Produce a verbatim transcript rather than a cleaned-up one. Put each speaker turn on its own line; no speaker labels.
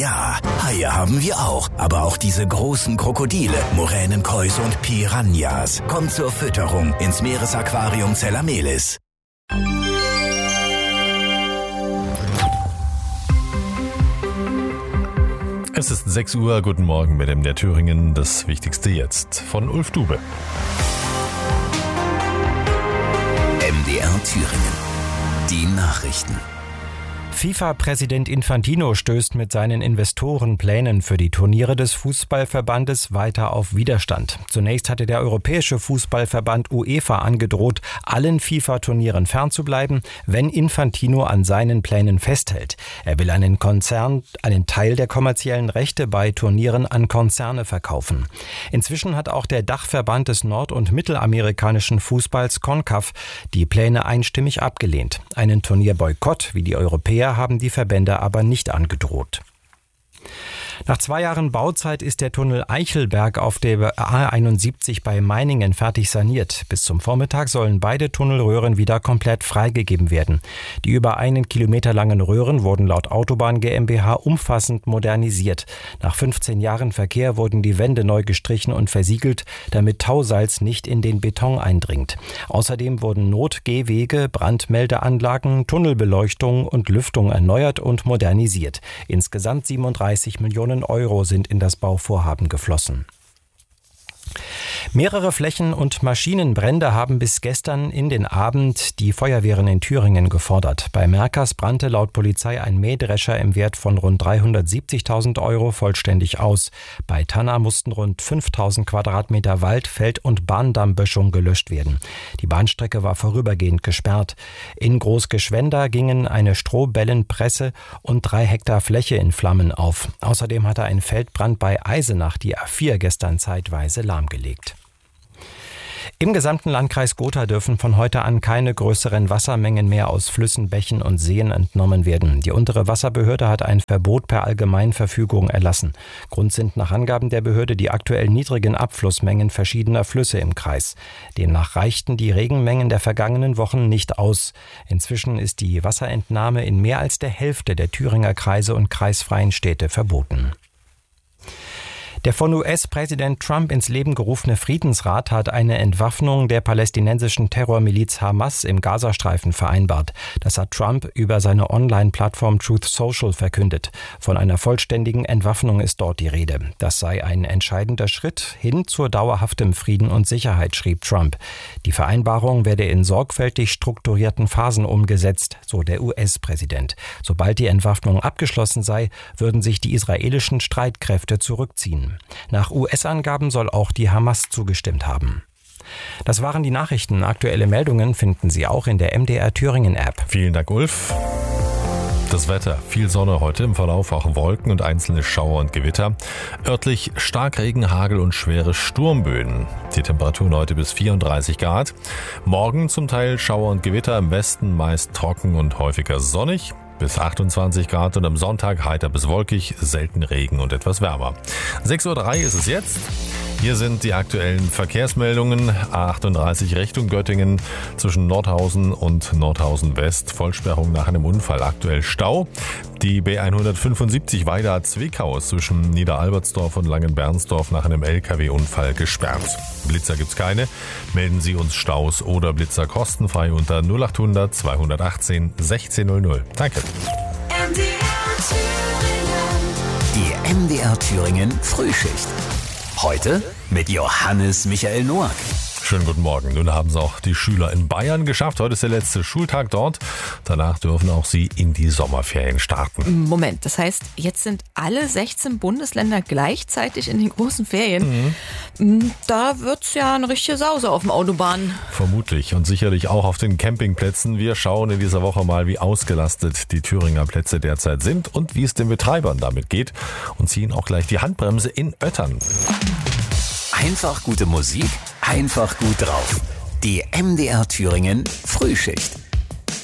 Ja, Haie haben wir auch, aber auch diese großen Krokodile, Moränenkois und Piranhas. Kommt zur Fütterung ins Meeresaquarium Zellamelis.
Es ist sechs Uhr, guten Morgen mit dem M D R Thüringen, das Wichtigste jetzt von Ulf Dube.
M D R Thüringen, die Nachrichten.
FIFA-Präsident Infantino stößt mit seinen Investorenplänen für die Turniere des Fußballverbandes weiter auf Widerstand. Zunächst hatte der Europäische Fußballverband UEFA angedroht, allen FIFA-Turnieren fernzubleiben, wenn Infantino an seinen Plänen festhält. Er will einen Konzern, einen Teil der kommerziellen Rechte bei Turnieren an Konzerne verkaufen. Inzwischen hat auch der Dachverband des nord- und mittelamerikanischen Fußballs CONCACAF die Pläne einstimmig abgelehnt. Einen Turnierboykott wie die Europäer haben die Verbände aber nicht angedroht. Nach zwei Jahren Bauzeit ist der Tunnel Eichelberg auf der A einundsiebzig bei Meiningen fertig saniert. Bis zum Vormittag sollen beide Tunnelröhren wieder komplett freigegeben werden. Die über einen Kilometer langen Röhren wurden laut Autobahn GmbH umfassend modernisiert. Nach fünfzehn Jahren Verkehr wurden die Wände neu gestrichen und versiegelt, damit Tausalz nicht in den Beton eindringt. Außerdem wurden Not-Gehwege, Brandmeldeanlagen, Tunnelbeleuchtung und Lüftung erneuert und modernisiert. Insgesamt siebenunddreißig Millionen Euro sind in das Bauvorhaben geflossen. Mehrere Flächen- und Maschinenbrände haben bis gestern in den Abend die Feuerwehren in Thüringen gefordert. Bei Merkers brannte laut Polizei ein Mähdrescher im Wert von rund dreihundertsiebzigtausend Euro vollständig aus. Bei Tanna mussten rund fünftausend Quadratmeter Wald-, Feld- und Bahndammböschung gelöscht werden. Die Bahnstrecke war vorübergehend gesperrt. In Großgeschwender gingen eine Strohbellenpresse und drei Hektar Fläche in Flammen auf. Außerdem hatte ein Feldbrand bei Eisenach die A vier gestern zeitweise lahmgelegt. Im gesamten Landkreis Gotha dürfen von heute an keine größeren Wassermengen mehr aus Flüssen, Bächen und Seen entnommen werden. Die untere Wasserbehörde hat ein Verbot per Allgemeinverfügung erlassen. Grund sind nach Angaben der Behörde die aktuell niedrigen Abflussmengen verschiedener Flüsse im Kreis. Demnach reichten die Regenmengen der vergangenen Wochen nicht aus. Inzwischen ist die Wasserentnahme in mehr als der Hälfte der Thüringer Kreise und kreisfreien Städte verboten. Der von U S-Präsident Trump ins Leben gerufene Friedensrat hat eine Entwaffnung der palästinensischen Terrormiliz Hamas im Gazastreifen vereinbart. Das hat Trump über seine Online-Plattform Truth Social verkündet. Von einer vollständigen Entwaffnung ist dort die Rede. Das sei ein entscheidender Schritt hin zu dauerhaftem Frieden und Sicherheit, schrieb Trump. Die Vereinbarung werde in sorgfältig strukturierten Phasen umgesetzt, so der U S-Präsident. Sobald die Entwaffnung abgeschlossen sei, würden sich die israelischen Streitkräfte zurückziehen. Nach U S-Angaben soll auch die Hamas zugestimmt haben. Das waren die Nachrichten. Aktuelle Meldungen finden Sie auch in der M D R Thüringen App.
Vielen Dank, Ulf. Das Wetter, viel Sonne heute, im Verlauf auch Wolken und einzelne Schauer und Gewitter. Örtlich Starkregen, Hagel und schwere Sturmböen. Die Temperaturen heute bis vierunddreißig Grad. Morgen zum Teil Schauer und Gewitter, im Westen meist trocken und häufiger sonnig. Bis achtundzwanzig Grad und am Sonntag heiter bis wolkig, selten Regen und etwas wärmer. sechs Uhr drei ist es jetzt. Hier sind die aktuellen Verkehrsmeldungen. A achtunddreißig Richtung Göttingen zwischen Nordhausen und Nordhausen West. Vollsperrung nach einem Unfall, aktuell Stau. Die B hundertfünfundsiebzig Weida-Zwickau zwischen Niederalbertsdorf und Langenbernsdorf nach einem L K W-Unfall gesperrt. Blitzer gibt's keine. Melden Sie uns Staus oder Blitzer kostenfrei unter null achthundert zweihundertachtzehn sechzehn null null. Danke.
Die M D R Thüringen Frühschicht. Heute mit Johannes Michael Noack.
Schönen guten Morgen. Nun haben es auch die Schüler in Bayern geschafft. Heute ist der letzte Schultag dort. Danach dürfen auch sie in die Sommerferien starten.
Moment, das heißt, jetzt sind alle sechzehn Bundesländer gleichzeitig in den großen Ferien. Mhm. Da wird's ja eine richtige Sause auf dem Autobahn.
Vermutlich und sicherlich auch auf den Campingplätzen. Wir schauen in dieser Woche mal, wie ausgelastet die Thüringer Plätze derzeit sind und wie es den Betreibern damit geht. Und ziehen auch gleich die Handbremse in Öttern.
Einfach gute Musik, einfach gut drauf. Die M D R Thüringen Frühschicht.